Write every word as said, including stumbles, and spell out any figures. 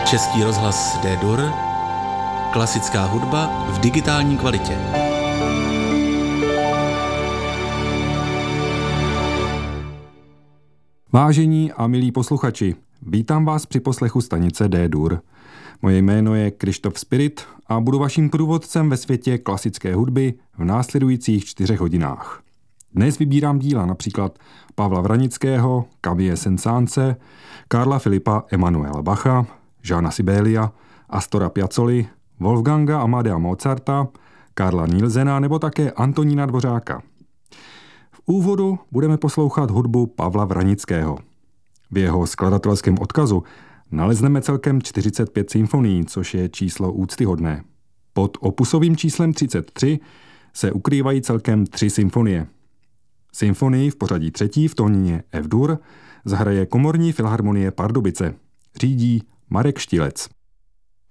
Český rozhlas D-Dur, klasická hudba v digitální kvalitě. Vážení a milí posluchači, vítám vás při poslechu stanice D-Dur. Moje jméno je Krištof Spirit a budu vaším průvodcem ve světě klasické hudby v následujících čtyřech hodinách. Dnes vybírám díla například Pavla Vranického, Camille Saint-Saënse, Karla Filipa Emanuela Bacha, Jeana Sibelia, Astora Piazzoli, Wolfganga Amadea Mozarta, Karla Nielsena nebo také Antonína Dvořáka. V úvodu budeme poslouchat hudbu Pavla Vranického. V jeho skladatelském odkazu nalezneme celkem čtyřicet pět symfonií, což je číslo úctyhodné. Pod opusovým číslem třicet tři se ukrývají celkem tři symfonie. Symfonii v pořadí třetí v tónině F-dur zahraje Komorní filharmonie Pardubice. Řídí Marek Štilec.